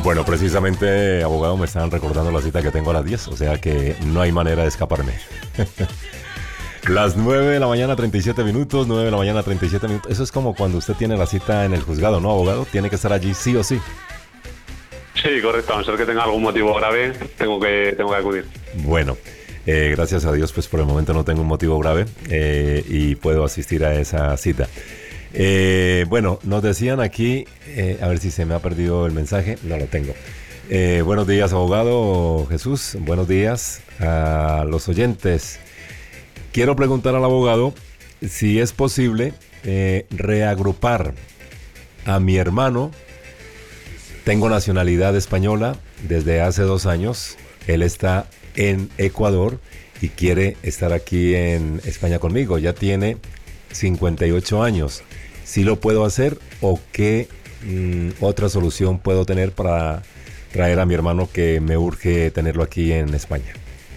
Bueno, precisamente, abogado, me estaban recordando la cita que tengo a las 10, o sea que no hay manera de escaparme. Las 9 de la mañana, 37 minutos, 9 de la mañana, 37 minutos. Eso es como cuando usted tiene la cita en el juzgado, ¿no, abogado? Tiene que estar allí sí o sí. Sí, correcto. A no ser que tenga algún motivo grave, tengo que acudir. Bueno, gracias a Dios, pues por el momento no tengo un motivo grave y puedo asistir a esa cita. Bueno, nos decían aquí, a ver si se me ha perdido el mensaje, no lo tengo. Buenos días, abogado Jesús, buenos días a los oyentes. Quiero preguntar al abogado si es posible reagrupar a mi hermano. Tengo nacionalidad española desde hace 2 años, él está en Ecuador y quiere estar aquí en España conmigo, ya tiene 58 años. ¿Sí lo puedo hacer o qué otra solución puedo tener para traer a mi hermano que me urge tenerlo aquí en España?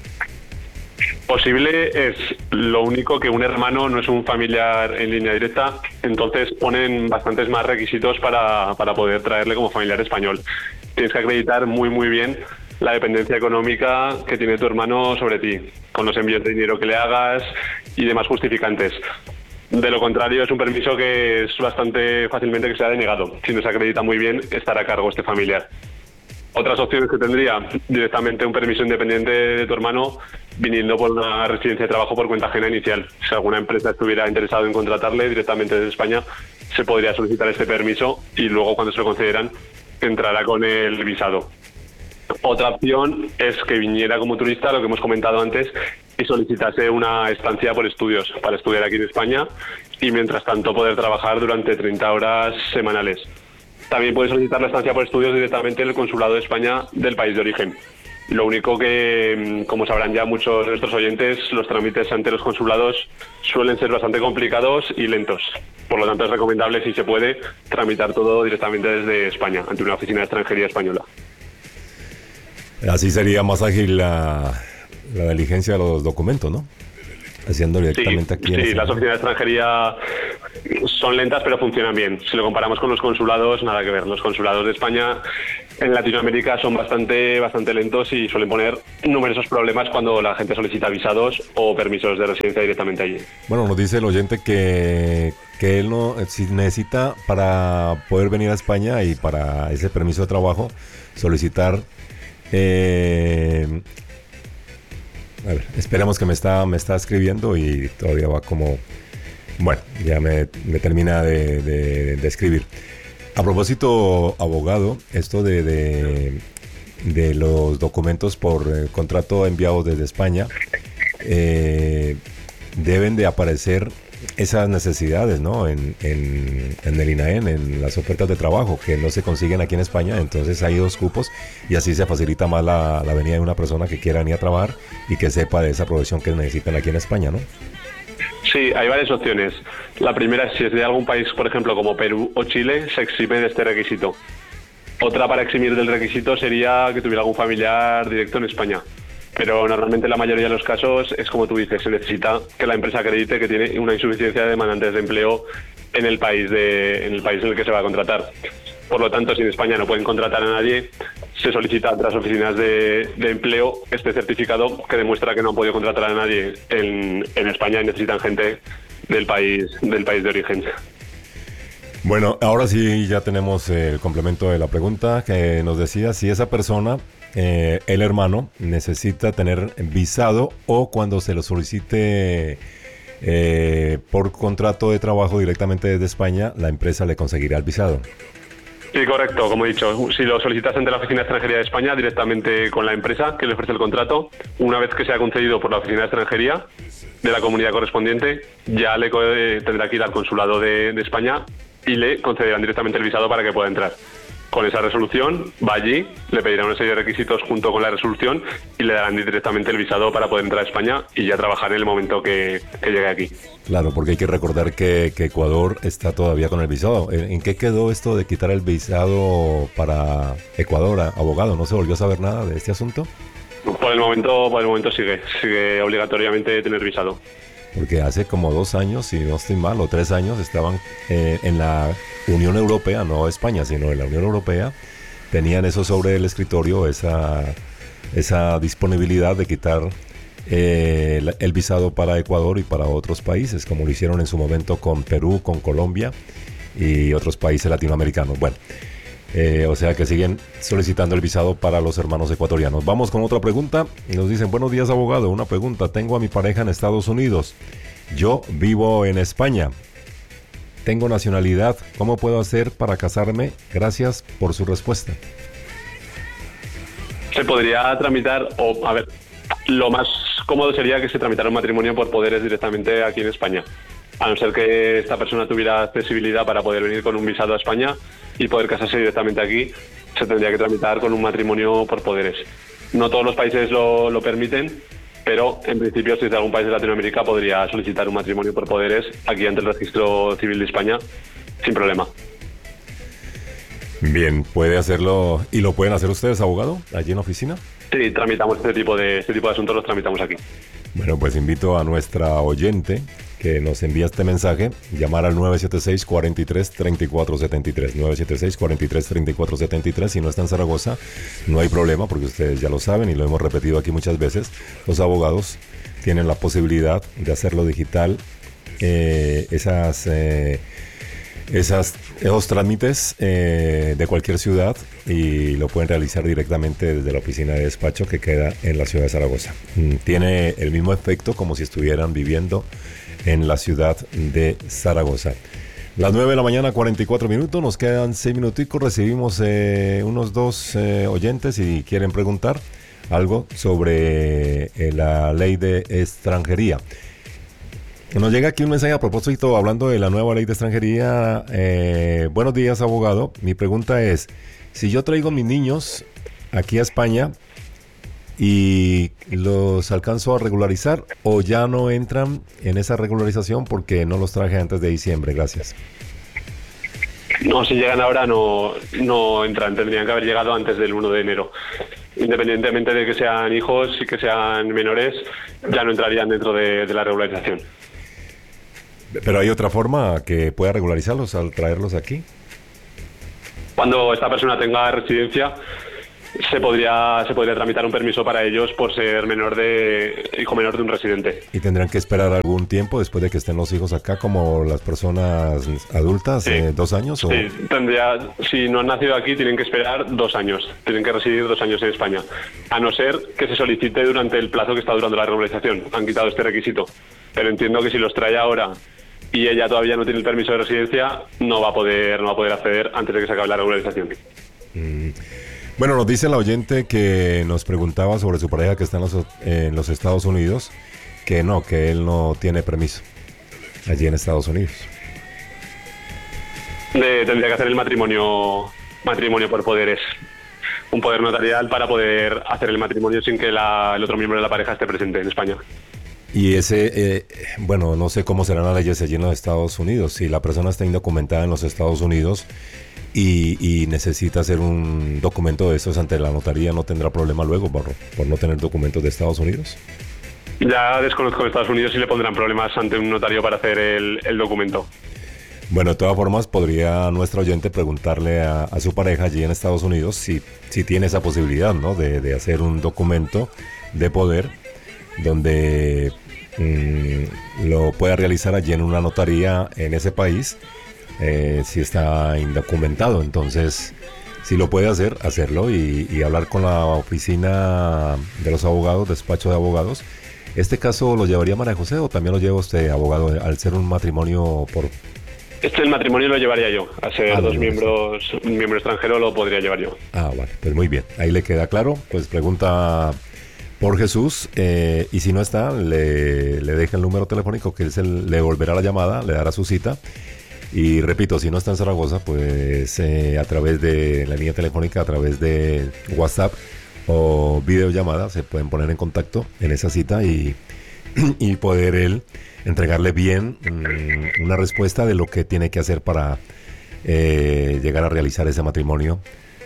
Posible es lo único que un hermano no es un familiar en línea directa, entonces ponen bastantes más requisitos para poder traerle como familiar español. Tienes que acreditar muy bien la dependencia económica que tiene tu hermano sobre ti, con los envíos de dinero que le hagas y demás justificantes. De lo contrario, es un permiso que es bastante fácilmente que sea denegado. Si no se acredita muy bien, estará a cargo este familiar. Otras opciones que tendría, directamente un permiso independiente de tu hermano viniendo por una residencia de trabajo por cuenta ajena inicial. Si alguna empresa estuviera interesada en contratarle directamente desde España, se podría solicitar este permiso y luego cuando se lo concederán entrará con el visado. Otra opción es que viniera como turista, lo que hemos comentado antes, y solicitase una estancia por estudios para estudiar aquí en España y mientras tanto poder trabajar durante 30 horas semanales. También puede solicitar la estancia por estudios directamente en el Consulado de España del país de origen. Lo único que, como sabrán ya muchos de nuestros oyentes, los trámites ante los consulados suelen ser bastante complicados y lentos. Por lo tanto, es recomendable, si se puede, tramitar todo directamente desde España, ante una oficina de extranjería española. Así sería más ágil la diligencia de los documentos, ¿no? Haciendo directamente aquí. Sí, las oficinas de extranjería son lentas, pero funcionan bien. Si lo comparamos con los consulados, nada que ver. Los consulados de España en Latinoamérica son bastante lentos y suelen poner numerosos problemas cuando la gente solicita visados o permisos de residencia directamente allí. Bueno, nos dice el oyente que él no, si necesita para poder venir a España y para ese permiso de trabajo solicitar. A ver, esperemos que me está escribiendo y todavía va como... Bueno, ya me termina de escribir. A propósito, abogado, esto de los documentos por contrato enviados desde España, deben de aparecer esas necesidades, ¿no? En el INAEM, en las ofertas de trabajo que no se consiguen aquí en España. Entonces hay 2 cupos y así se facilita más la venida de una persona que quiera venir a trabajar y que sepa de esa profesión que necesitan aquí en España, ¿no? Sí, hay varias opciones. La primera es si es de algún país, por ejemplo, como Perú o Chile, se exime de este requisito. Otra para eximir del requisito sería que tuviera algún familiar directo en España. Pero normalmente en la mayoría de los casos es como tú dices, se necesita que la empresa acredite que tiene una insuficiencia de demandantes de empleo en el país en el que se va a contratar. Por lo tanto, si en España no pueden contratar a nadie, se solicita a las oficinas de empleo este certificado que demuestra que no han podido contratar a nadie en España y necesitan gente del país de origen. Bueno, ahora sí ya tenemos el complemento de la pregunta que nos decía si esa persona, el hermano, necesita tener visado o cuando se lo solicite por contrato de trabajo directamente desde España, la empresa le conseguirá el visado. Sí, correcto, como he dicho, si lo solicitas ante la Oficina de Extranjería de España, directamente con la empresa que le ofrece el contrato, una vez que sea concedido por la Oficina de Extranjería de la comunidad correspondiente, ya le tendrá que ir al Consulado de España y le concederán directamente el visado para que pueda entrar. Con esa resolución va allí, le pedirán una serie de requisitos junto con la resolución y le darán directamente el visado para poder entrar a España y ya trabajar en el momento que llegue aquí. Claro, porque hay que recordar que Ecuador está todavía con el visado. ¿En qué quedó esto de quitar el visado para Ecuador, abogado? ¿No se volvió a saber nada de este asunto? Por el momento sigue obligatoriamente tener visado. Porque hace como 2 años, si no estoy mal, o 3 años, estaban en la Unión Europea, no España, sino en la Unión Europea, tenían eso sobre el escritorio, esa disponibilidad de quitar el visado para Ecuador y para otros países, como lo hicieron en su momento con Perú, con Colombia y otros países latinoamericanos. Bueno, o sea que siguen solicitando el visado para los hermanos ecuatorianos. Vamos con otra pregunta. Nos dicen: buenos días, abogado. Una pregunta. Tengo a mi pareja en Estados Unidos. Yo vivo en España. Tengo nacionalidad. ¿Cómo puedo hacer para casarme? Gracias por su respuesta. Se podría tramitar, lo más cómodo sería que se tramitara un matrimonio por poderes directamente aquí en España. A no ser que esta persona tuviera accesibilidad para poder venir con un visado a España y poder casarse directamente aquí, se tendría que tramitar con un matrimonio por poderes. No todos los países lo permiten, pero en principio, si es de algún país de Latinoamérica, podría solicitar un matrimonio por poderes aquí ante el Registro Civil de España sin problema. Bien, puede hacerlo. ¿Y lo pueden hacer ustedes, abogado, allí en la oficina? Sí, tramitamos este tipo de asuntos, los tramitamos aquí. Bueno, pues invito a nuestra oyente que nos envía este mensaje, llamar al 976-43-3473, 976-43-3473. Si no está en Zaragoza, no hay problema, porque ustedes ya lo saben y lo hemos repetido aquí muchas veces. Los abogados tienen la posibilidad de hacerlo digital, esos trámites de cualquier ciudad, y lo pueden realizar directamente desde la oficina de despacho que queda en la ciudad de Zaragoza. Tiene el mismo efecto como si estuvieran viviendo en la ciudad de Zaragoza. Las 9 de la mañana, 44 minutos, nos quedan 6 minuticos. Recibimos unos 2 oyentes y quieren preguntar algo sobre la ley de extranjería. Nos llega aquí un mensaje a propósito, hablando de la nueva ley de extranjería. Buenos días, abogado. Mi pregunta es: si yo traigo mis niños aquí a España y los alcanzo a regularizar, o ya no entran en esa regularización porque no los traje antes de diciembre. Gracias. No, si llegan ahora no entran, tendrían que haber llegado antes del 1 de enero. Independientemente de que sean hijos y que sean menores, ya no entrarían dentro de la regularización. ¿Pero hay otra forma que pueda regularizarlos al traerlos aquí? Cuando esta persona tenga residencia, se podría tramitar un permiso para ellos por ser hijo menor de un residente. ¿Y tendrán que esperar algún tiempo después de que estén los hijos acá, como las personas adultas? Sí. 2 años. ¿O? Sí, si no han nacido aquí, tienen que esperar 2 años. Tienen que residir 2 años en España. A no ser que se solicite durante el plazo que está durando la regularización. Han quitado este requisito. Pero entiendo que si los trae ahora y ella todavía no tiene el permiso de residencia, no va a poder acceder antes de que se acabe la regularización. Bueno, nos dice la oyente que nos preguntaba sobre su pareja que está en los Estados Unidos, que él no tiene permiso allí en Estados Unidos. Tendría que hacer el matrimonio por poderes, un poder notarial para poder hacer el matrimonio sin que el otro miembro de la pareja esté presente en España. Y no sé cómo serán las leyes allí en los Estados Unidos. Si la persona está indocumentada en los Estados Unidos y necesita hacer un documento de esos ante la notaría, ¿no tendrá problema luego por no tener documentos de Estados Unidos? Ya desconozco de Estados Unidos si le pondrán problemas ante un notario para hacer el documento. Bueno, de todas formas, podría nuestra oyente preguntarle a su pareja allí en Estados Unidos si tiene esa posibilidad, ¿no? De hacer un documento de poder donde lo pueda realizar allí en una notaría en ese país, si está indocumentado. Entonces, si lo puede hacerlo y hablar con la oficina de los abogados, despacho de abogados. ¿Este caso lo llevaría María José o también lo lleva usted, abogado, al ser un matrimonio por...? El matrimonio lo llevaría yo. A ser dos miembros, un miembro extranjero lo podría llevar yo. Vale, pues muy bien. Ahí le queda claro. Pues pregunta por Jesús, y si no está, le deja el número telefónico que él le volverá la llamada, le dará su cita. Y repito, si no está en Zaragoza, pues a través de la línea telefónica, a través de WhatsApp o videollamada, se pueden poner en contacto en esa cita y poder él entregarle bien una respuesta de lo que tiene que hacer para llegar a realizar ese matrimonio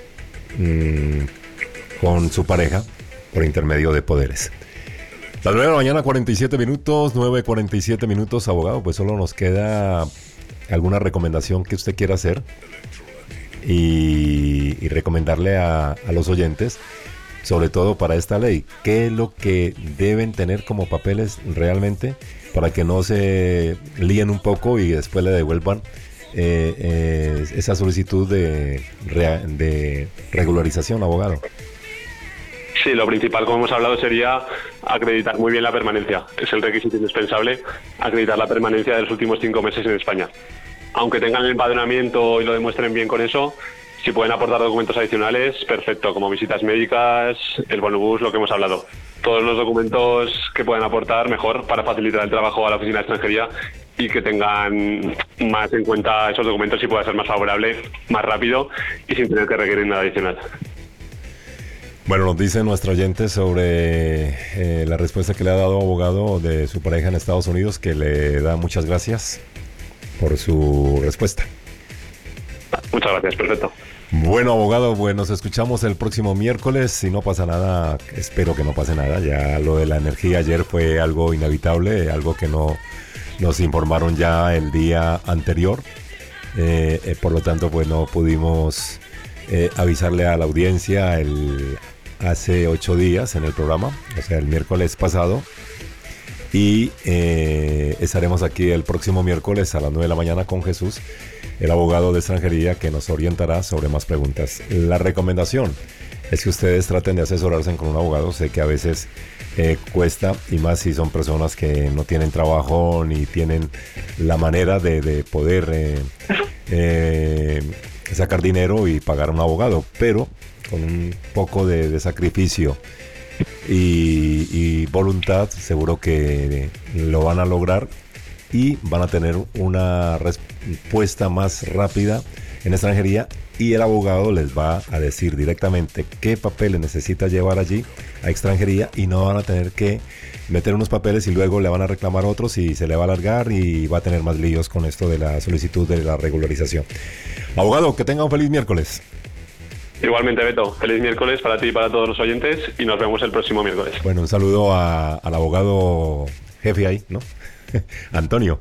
con su pareja por intermedio de poderes. Las 9 de la mañana, 47 minutos, 9:47 minutos, abogado. Pues solo nos queda alguna recomendación que usted quiera hacer y recomendarle a los oyentes, sobre todo para esta ley, qué es lo que deben tener como papeles realmente para que no se líen un poco y después le devuelvan esa solicitud de regularización, abogado. Sí, lo principal, como hemos hablado, sería acreditar muy bien la permanencia. Es el requisito indispensable, acreditar la permanencia de los últimos 5 meses en España. Aunque tengan el empadronamiento y lo demuestren bien con eso, si pueden aportar documentos adicionales, perfecto, como visitas médicas, el bonobús, lo que hemos hablado. Todos los documentos que puedan aportar, mejor, para facilitar el trabajo a la Oficina de Extranjería y que tengan más en cuenta esos documentos y pueda ser más favorable, más rápido y sin tener que requerir nada adicional. Bueno, nos dice nuestro oyente sobre la respuesta que le ha dado abogado de su pareja en Estados Unidos, que le da muchas gracias por su respuesta. Muchas gracias, perfecto. Bueno, abogado, pues nos escuchamos el próximo miércoles. Si no pasa nada, espero que no pase nada. Ya lo de la energía ayer fue algo inevitable, algo que no nos informaron ya el día anterior. Por lo tanto, pues no pudimos avisarle a la audiencia hace 8 días en el programa, o sea, el miércoles pasado. Y estaremos aquí el próximo miércoles a las 9 de la mañana con Jesús, el abogado de extranjería, que nos orientará sobre más preguntas. La recomendación es que ustedes traten de asesorarse con un abogado. Sé que a veces cuesta, y más si son personas que no tienen trabajo ni tienen la manera de poder sacar dinero y pagar a un abogado, pero con un poco de sacrificio y voluntad, seguro que lo van a lograr y van a tener una respuesta más rápida en extranjería, y el abogado les va a decir directamente qué papeles necesita llevar allí a extranjería, y no van a tener que meter unos papeles y luego le van a reclamar otros y se le va a alargar y va a tener más líos con esto de la solicitud de la regularización. Abogado, que tenga un feliz miércoles. Igualmente, Beto, feliz miércoles para ti y para todos los oyentes, y nos vemos el próximo miércoles. Bueno, un saludo al abogado jefe ahí, ¿no? Antonio.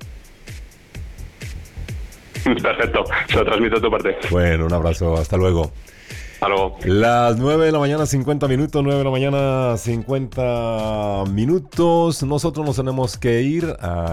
Perfecto, se lo transmito de tu parte. Bueno, un abrazo, hasta luego. Hasta luego. Las 9 de la mañana, 50 minutos, 9 de la mañana, 50 minutos. Nosotros nos tenemos que ir.